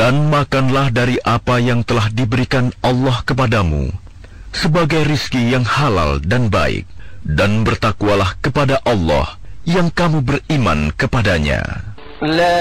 Dan makanlah dari apa yang telah diberikan Allah kepadamu sebagai rizki yang halal dan baik, dan bertakwalah kepada Allah yang kamu beriman kepadanya.